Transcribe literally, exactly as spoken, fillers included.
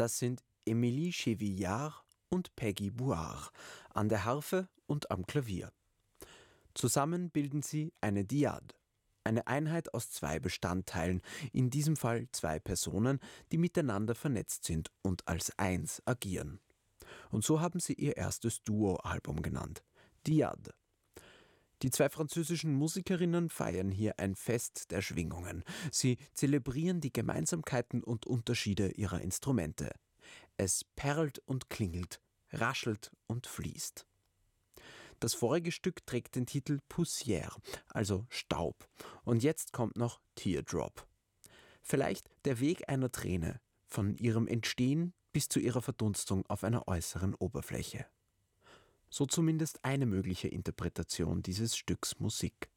Das sind Emilie Chevillard und Peggy Bouard an der Harfe und am Klavier. Zusammen bilden sie eine Dyade, eine Einheit aus zwei Bestandteilen, in diesem Fall zwei Personen, die miteinander vernetzt sind und als eins agieren. Und so haben sie ihr erstes Duo-Album genannt, Dyade. Die zwei französischen Musikerinnen feiern hier ein Fest der Schwingungen. Sie zelebrieren die Gemeinsamkeiten und Unterschiede ihrer Instrumente. Es perlt und klingelt, raschelt und fließt. Das vorige Stück trägt den Titel Poussière, also Staub. Und jetzt kommt noch Teardrop. Vielleicht der Weg einer Träne, von ihrem Entstehen bis zu ihrer Verdunstung auf einer äußeren Oberfläche. So zumindest eine mögliche Interpretation dieses Stücks Musik.